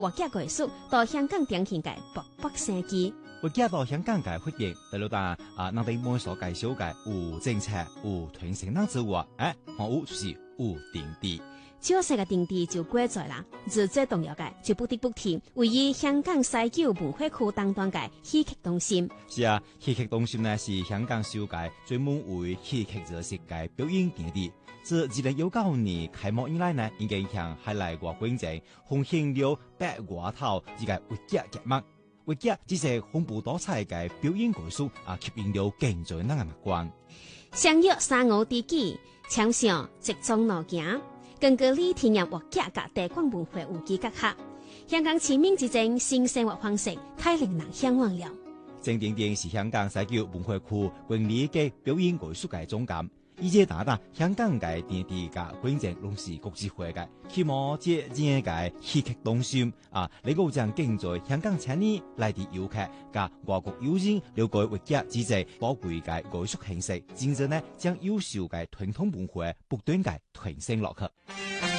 活劇藝術到香港展現嘅勃勃生機。 活劇到香港嘅發現，第六單我哋每所介紹嘅有政策、有團成當之外，還有就是有定地。 少數嘅定地就貴在啦，而最重要嘅就不得不提位於香港西九文化區當中嘅戲劇中心。 是啊，戲劇中心呢是香港首屆專門為戲劇者設計表演場地。自2019年開幕以來呢，已經向海內外觀眾奉獻了100多套呢個活劇節目。活劇只是豐富多彩嘅表演藝術吸引了更多人嘅目光。 相約35知己，搶上直中路行。更加你體驗活劇嘅地廣文化有機結合，香港前面之種新生活方式太令人向往了。 正定定是香港西九文化區管理嘅表演藝術嘅總監，以及打香港嘅電地嘅觀眾攏是國際化嘅，希望借呢個戲劇中心能夠將更多香港青年來地遊客加外國友人了解活劇之際寶貴嘅藝術形式，真正呢將優秀嘅傳統文化不斷嘅傳承落去。